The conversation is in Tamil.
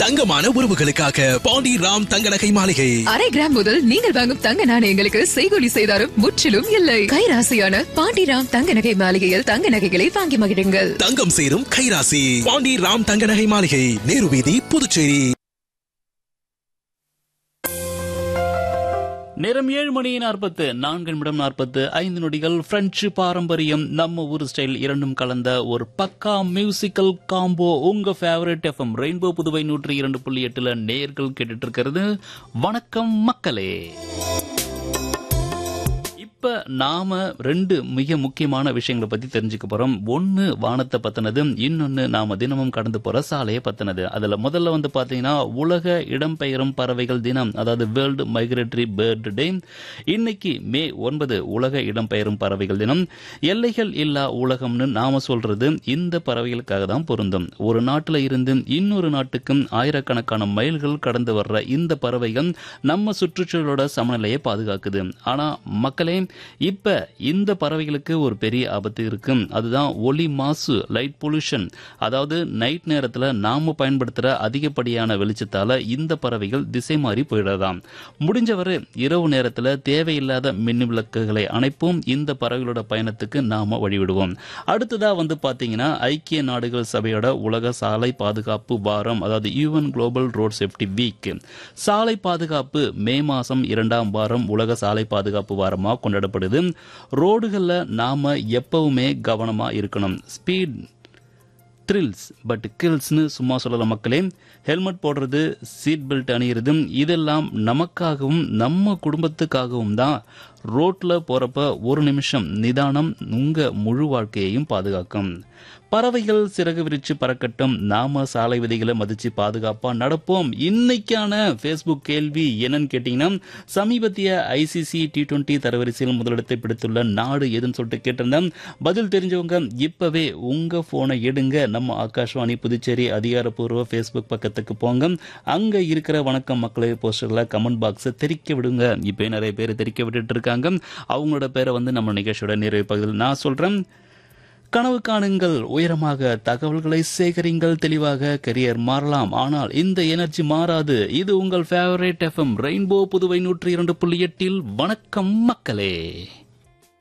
தங்கமான உறவுகளுக்காக பாண்டி ராம் தங்க நகை மாளிகை. அரை கிராம் முதல் நீங்கள் வாங்கும் தங்க நாணயங்களுக்கு செய்கூலி செய்தாரும் முற்றிலும் இல்லை. கைராசியான பாண்டி ராம் தங்க நகை மாளிகையில் தங்க நகைகளை வாங்கி மகிழுங்கள். தங்கம் சேரும் கைராசி பாண்டி ராம் தங்க நகை மாளிகை, நேரு வீதி, புதுச்சேரி. நேரம் 7:44 பிரெஞ்சு பாரம்பரியம், நம்ம ஊர் ஸ்டைல் இரண்டும் கலந்த ஒரு பக்கா மியூசிக்கல் காம்போ. உங்க ஃபேவரட் எஃப்எம் ரெயின்போ புதுவை 102.8 நேயர்கள் கேட்டுட்டு இருக்கிறது வணக்கம் மக்களே. இப்ப நாம ரெண்டு மிக முக்கியமான விஷயங்களை பத்தி தெரிஞ்சுக்க போறோம். ஒன்னு வானத்தை பத்தினது, இன்னொன்னு நாம தினமும் கடந்து போற சாலையை பத்தினது. அதுல முதல்ல பாத்தீங்கன்னா உலக இடம்பெயரும் பறவைகள் தினம், அதாவது வேர்ல்டு மைக்ரேட்டரி பேர்ட் டே. இன்னைக்கு மே 9 உலக இடம்பெயரும் பறவைகள் தினம். எல்லைகள் இல்லா உலகம்னு நாம சொல்றது இந்த பறவைகளுக்காக தான் பொருந்தும். ஒரு நாட்டுல இருந்து இன்னொரு நாட்டுக்கும் ஆயிரக்கணக்கான மைல்கள் கடந்து வர்ற இந்த பறவைகள் நம்ம சுற்றுச்சூழலோட சமநிலையை பாதுகாக்குது. ஆனா மக்களே, இப்ப இந்த பறவைகளுக்கு ஒரு பெரிய ஆபத்து இருக்கு. அதுதான் ஒலி மாசு, லைட் பொல்யூஷன். அதாவது நைட் நேரத்துல நாம பயன்படுத்துற அதிகப்படியான வெளிச்சத்தால இந்த பறவைகள் திசை மாறி போயிடலாம். முடிஞ்சவரை இரவு நேரத்துல தேவையில்லாத மின் விளக்குகளை அணைப்போம். இந்த பறவைகளோட பயணத்துக்கு நாம வழிவிடுவோம். அடுத்ததா பாத்தீங்கன்னா ஐக்கிய நாடுகள் சபையோட உலக சாலை பாதுகாப்பு வாரம், அதாவது UN global road safety week. சாலை பாதுகாப்பு மே மாசம் 2ஆம் வாரம் உலக சாலை பாதுகாப்பு வாரமா கொண்டாடப்படுது. ரோடுகள்ல நாம எப்பவுமே கவனமா இருக்கணும். ஸ்பீட் த்ரில்ஸ் பட் கில்ஸ்னு சும்மா சொல்லல மக்களே. ஹெல்மெட் போடுறது, சீட் பெல்ட் அணியிறது, இதெல்லாம் நமக்காகவும் நம்ம குடும்பத்துக்காகவும் தான். ரோட்ல போறப்ப ஒரு நிமிஷம் நிதானம் உங்க முழு வாழ்க்கையையும் பாதுகாக்கும். பறவைகள் சிறகு விரிச்சு பறக்கட்டும், நாம சாலை விதிகளை மதிச்சு பாதுகாப்பா நடப்போம். இன்னைக்கான பேஸ்புக் கேள்வி என்னன்னு கேட்டீங்கன்னா, சமீபத்திய ஐசிசி T20 தரவரிசையில் முதலிடத்தை பிடித்துள்ள நாடு எதுன்னு சொல்லிட்டு கேட்டிருந்தேன். பதில் தெரிஞ்சவங்க இப்பவே உங்க போனை எடுங்க, நம்ம ஆகாஷ்வாணி புதுச்சேரி அதிகாரப்பூர்வ பேஸ்புக் பக்கத்துக்கு போங்க. அங்க இருக்கிற வணக்கம் மக்களே போஸ்டர்ல கமெண்ட் பாக்ஸை தெரிக்க விடுங்க. இப்ப நிறைய பேர் தெரிக்க விட்டுட்டு இருக்காங்க. அவங்களோட பேரை நம்ம நிகழ்ச்சியோட நிறைவு பகுதியில் நான் சொல்றேன். கனவு காணுங்கள், உயரமாக தகவல்களை சேகரிங்கள், தெளிவாக கரியர் மாறலாம், ஆனால் இந்த எனர்ஜி மாறாது. இது உங்கள் ஃபேவரட் எஃப்எம் ரெயின்போ புதுவை 102.8 வணக்கம் மக்களே.